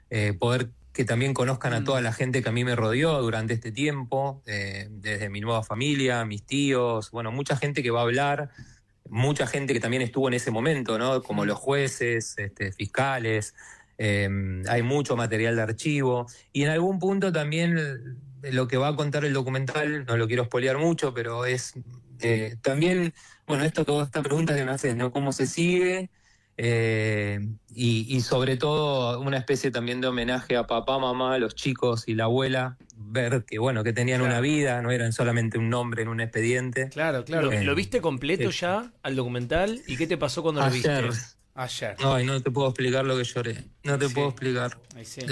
poder que también conozcan a toda la gente que a mí me rodeó durante este tiempo, desde mi nueva familia, mis tíos, bueno, mucha gente que va a hablar, mucha gente que también estuvo en ese momento, ¿no? Como los jueces, fiscales, hay mucho material de archivo, y en algún punto también lo que va a contar el documental, no lo quiero spoilear mucho, pero es también, bueno, esta pregunta que me haces, ¿no? ¿Cómo se sigue? Y sobre todo una especie también de homenaje a papá, mamá, los chicos y la abuela, ver que bueno, que tenían una vida, no eran solamente un nombre en un expediente. Claro. ¿Lo viste completo ya al documental? ¿Y qué te pasó cuando lo viste? Ayer. Ay, no te puedo explicar lo que lloré. No te puedo explicar. Sí.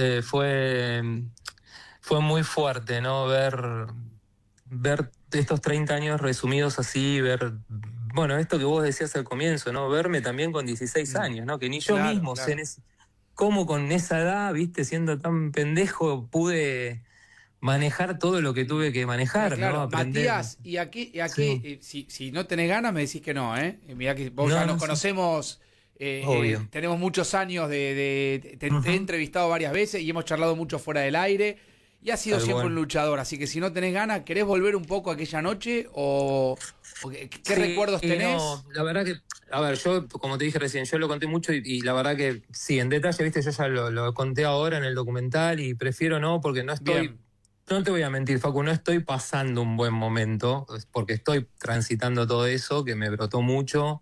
Fue muy fuerte, ¿no? Ver estos 30 años resumidos así, bueno, esto que vos decías al comienzo, ¿no? Verme también con 16 años, ¿no? Que ni yo mismo sé cómo con esa edad, viste, siendo tan pendejo, pude manejar todo lo que tuve que manejar, ¿no? Aprender. Matías, y aquí si no tenés ganas me decís que no, ¿eh? Mirá que vos ya nos conocemos, tenemos muchos años te he entrevistado varias veces y hemos charlado mucho fuera del aire. Y has sido siempre un luchador, así que si no tenés ganas, ¿querés volver un poco a aquella noche? ¿O qué recuerdos tenés? No, la verdad que, a ver, yo, como te dije recién, yo lo conté mucho y la verdad que sí, en detalle, viste, yo ya lo conté ahora en el documental y prefiero no, porque no estoy, no te voy a mentir, Facu, no estoy pasando un buen momento, porque estoy transitando todo eso, que me brotó mucho.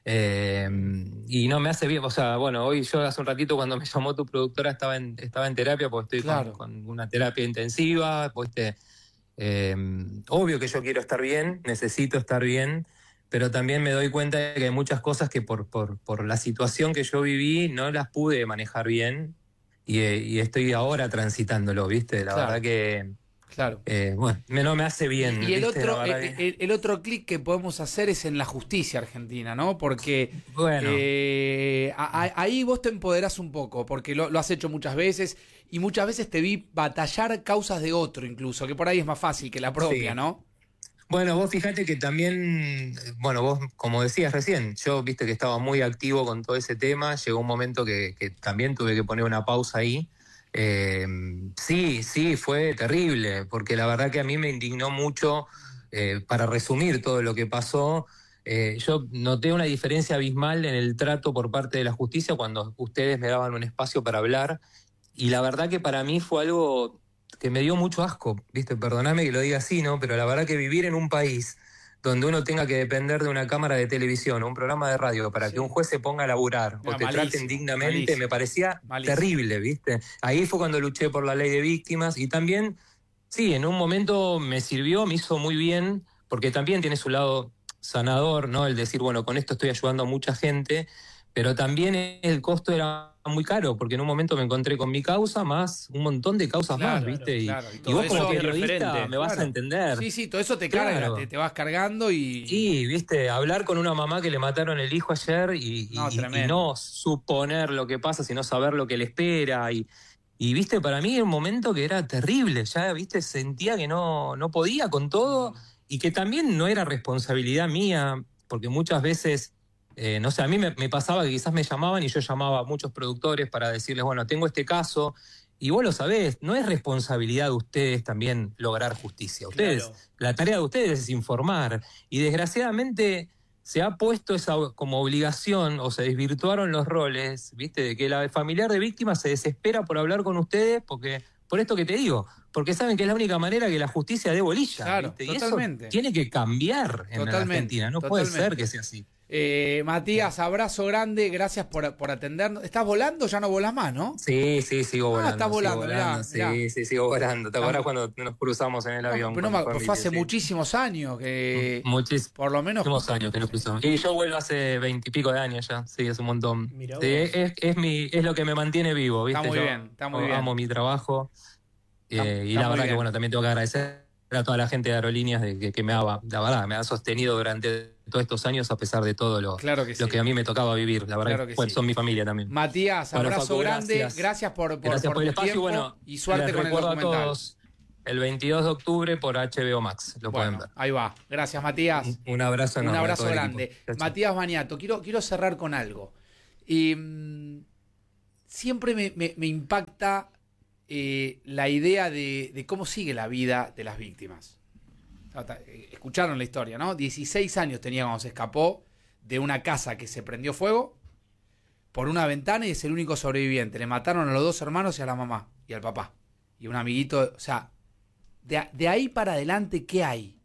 Y no me hace bien, o sea, bueno, hoy yo hace un ratito cuando me llamó tu productora estaba en terapia porque estoy con una terapia intensiva, pues obvio que yo quiero estar bien, necesito estar bien, pero también me doy cuenta de que hay muchas cosas que por la situación que yo viví no las pude manejar bien y estoy ahora transitándolo, ¿viste? La verdad que... Claro. Bueno, no me hace bien. Y el otro clic que podemos hacer es en la justicia argentina, ¿no? Porque ahí vos te empoderás un poco, porque lo has hecho muchas veces y muchas veces te vi batallar causas de otro incluso, que por ahí es más fácil que la propia, ¿no? Bueno, vos fijate que también, bueno, vos como decías recién, yo viste que estaba muy activo con todo ese tema, llegó un momento que también tuve que poner una pausa ahí. Sí, fue terrible, porque la verdad que a mí me indignó mucho, para resumir todo lo que pasó, yo noté una diferencia abismal en el trato por parte de la justicia cuando ustedes me daban un espacio para hablar, y la verdad que para mí fue algo que me dio mucho asco, ¿viste? Perdóname que lo diga así, ¿no? Pero la verdad que vivir en un país donde uno tenga que depender de una cámara de televisión o un programa de radio para que un juez se ponga a laburar o te traten dignamente, me parecía terrible, ¿viste? Ahí fue cuando luché por la ley de víctimas y también, sí, en un momento me sirvió, me hizo muy bien, porque también tiene su lado sanador, ¿no? El decir, bueno, con esto estoy ayudando a mucha gente, pero también el costo era muy caro, porque en un momento me encontré con mi causa más un montón de causas más, ¿viste? Y vos como periodista me vas a entender. Sí, todo eso te carga, te vas cargando y... Sí, ¿viste? Hablar con una mamá que le mataron el hijo ayer y no suponer lo que pasa, sino saber lo que le espera y ¿viste? Para mí era un momento que era terrible, ya, ¿viste? Sentía que no podía con todo y que también no era responsabilidad mía, porque muchas veces... no sé, a mí me pasaba que quizás me llamaban y yo llamaba a muchos productores para decirles, bueno, tengo este caso, y vos lo sabés, no es responsabilidad de ustedes también lograr justicia. Ustedes, la tarea de ustedes es informar, y desgraciadamente se ha puesto esa como obligación, o se desvirtuaron los roles, ¿viste? De que la familiar de víctima se desespera por hablar con ustedes, porque por esto que te digo, porque saben que es la única manera que la justicia dé bolilla, ¿viste? Y eso tiene que cambiar en la Argentina, no puede ser que sea así. Matías, abrazo grande, gracias por atendernos. ¿Estás volando? Ya no volás más, ¿no? Sí, sigo volando. Estás volando, mirá. Sí, sigo volando. ¿Te acuerdas cuando nos cruzamos en el avión? Pero fue hace muchísimos años que... Por lo menos... Muchísimos años que nos cruzamos. Y yo vuelvo hace 20 y pico de años ya, sí, es un montón. Es lo que me mantiene vivo, ¿viste? Está muy bien. Amo mi trabajo. Y la verdad que, bueno, también tengo que agradecer a toda la gente de Aerolíneas que me ha sostenido durante todos estos años a pesar de todo lo que a mí me tocaba vivir. La verdad que son mi familia también. Matías, abrazo grande, gracias por el espacio y suerte con el documental. A todos el 22 de octubre por HBO Max, lo pueden ver. Ahí va, gracias Matías. Un abrazo enorme. Un abrazo grande. Matías Baniato, quiero cerrar con algo. siempre me impacta la idea de cómo sigue la vida de las víctimas. Escucharon la historia, ¿no? 16 años tenía cuando se escapó de una casa que se prendió fuego por una ventana y es el único sobreviviente. Le mataron a los 2 hermanos y a la mamá y al papá. Y un amiguito, o sea, de ahí para adelante, ¿qué hay?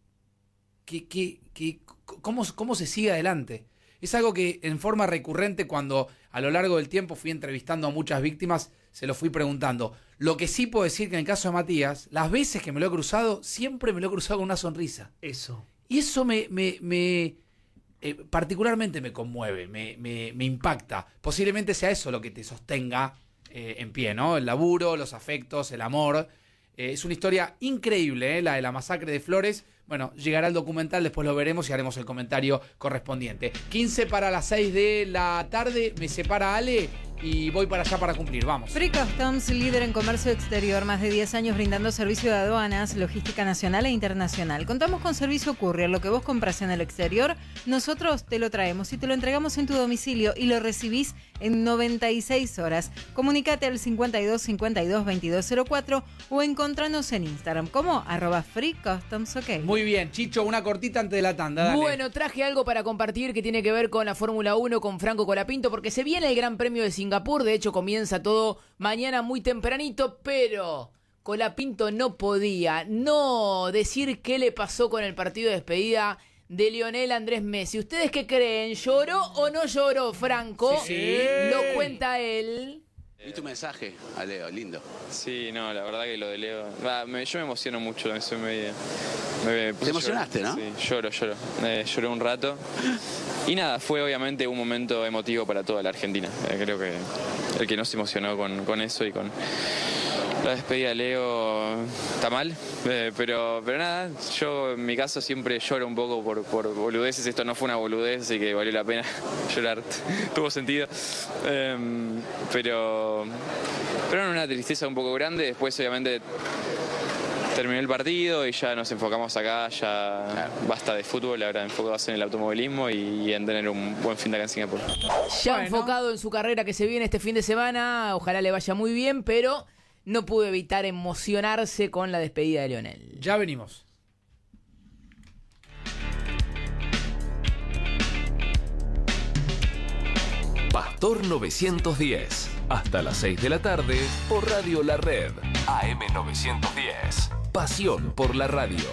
¿Cómo se sigue adelante? Es algo que en forma recurrente, cuando a lo largo del tiempo fui entrevistando a muchas víctimas, se lo fui preguntando. Lo que sí puedo decir que en el caso de Matías, las veces que me lo he cruzado, siempre me lo he cruzado con una sonrisa. Eso. Y eso particularmente me conmueve, me impacta. Posiblemente sea eso lo que te sostenga en pie, ¿no? El laburo, los afectos, el amor. Es una historia increíble, la de la masacre de Flores. Bueno, llegará el documental, después lo veremos y haremos el comentario correspondiente. 15 para las 6 de la tarde, me separa Ale y voy para allá para cumplir. Vamos. Free Customs, líder en comercio exterior, más de 10 años brindando servicio de aduanas, logística nacional e internacional. Contamos con servicio courier. Lo que vos compras en el exterior, nosotros te lo traemos y te lo entregamos en tu domicilio y lo recibís en 96 horas. Comunicate al 52 52 2204 o encontranos en Instagram como @FreeCustomsOK. Muy bien, Chicho, una cortita antes de la tanda. Dale. Bueno, traje algo para compartir que tiene que ver con la Fórmula 1 con Franco Colapinto, porque se viene el Gran Premio de Singapur. De hecho, comienza todo mañana muy tempranito, pero Colapinto no podía no decir qué le pasó con el partido de despedida de Lionel Andrés Messi. ¿Ustedes qué creen? ¿Lloró o no lloró, Franco? Sí. Lo cuenta él. ¿Y tu mensaje a Leo? Lindo. Sí, no, la verdad que lo de Leo... yo me emociono mucho, Te emocionaste, ¿no? Sí, lloro. Lloré un rato. Y nada, fue obviamente un momento emotivo para toda la Argentina. Creo que el que no se emocionó con eso y con la despedida de Leo está mal. Pero nada, yo en mi caso siempre lloro un poco por boludeces. Esto no fue una boludez, así que valió la pena llorar. Tuvo sentido. Pero era una tristeza un poco grande. Después obviamente terminó el partido y ya nos enfocamos acá, ya basta de fútbol, ahora enfocados en el automovilismo y en tener un buen fin de acá en Singapur. Ya enfocado en su carrera que se viene este fin de semana, ojalá le vaya muy bien, pero no pudo evitar emocionarse con la despedida de Lionel. Ya venimos. Pastor 910. Hasta las 6 de la tarde por Radio La Red. AM 910. Pasión por la radio.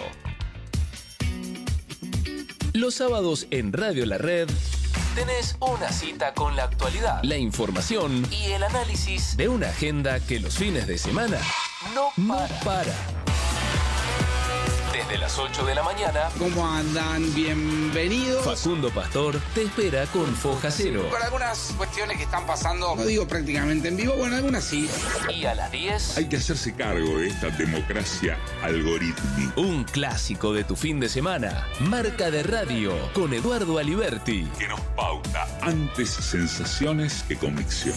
Los sábados en Radio La Red tenés una cita con la actualidad, la información y el análisis de una agenda que los fines de semana no para. Desde las 8 de la mañana. ¿Cómo andan? Bienvenidos. Facundo Pastor te espera con Foja Cero. Con algunas cuestiones que están pasando, no digo prácticamente en vivo, bueno, algunas sí. Y a las 10... hay que hacerse cargo de esta democracia algorítmica. Un clásico de tu fin de semana. Marca de Radio con Eduardo Aliberti. Que nos pauta antes sensaciones que convicción.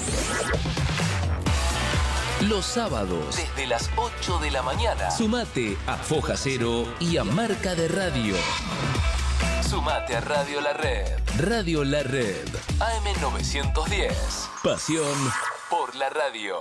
Los sábados, desde las 8 de la mañana. Sumate a Foja Cero y a Marca de Radio. Sumate a Radio La Red. Radio La Red. AM 910. Pasión por la radio.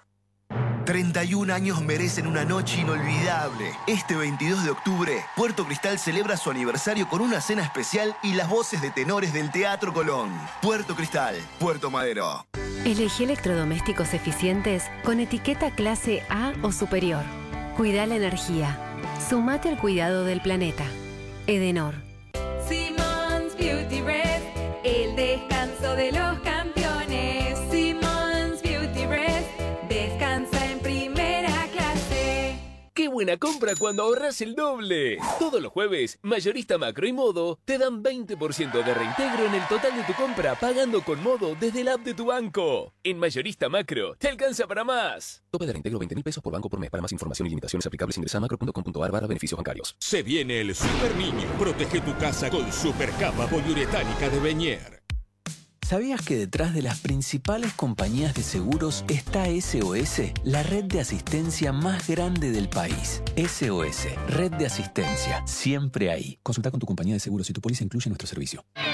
31 años merecen una noche inolvidable. Este 22 de octubre, Puerto Cristal celebra su aniversario con una cena especial y las voces de tenores del Teatro Colón. Puerto Cristal, Puerto Madero. Elegí electrodomésticos eficientes con etiqueta clase A o superior. Cuida la energía. Sumate al cuidado del planeta. Edenor. Simmons Beauty Rest, el descanso de los campeones. Simmons Beauty Rest, descansa en primera clase. ¡Qué buena compra cuando ahorras el doble! Todos los jueves, Mayorista Macro y Modo te dan 20% de reintegro en el total de tu compra pagando con Modo desde el app de tu banco. En Mayorista Macro, te alcanza para más. Tope de reintegro 20.000 pesos por banco por mes. Para más información y limitaciones aplicables ingresa a macro.com.ar/beneficios bancarios. Se viene el Super Niño. Protege tu casa con Super Capa poliuretánica de Beñer. ¿Sabías que detrás de las principales compañías de seguros está SOS, la red de asistencia más grande del país? SOS, red de asistencia, siempre ahí. Consulta con tu compañía de seguros si tu póliza incluye nuestro servicio.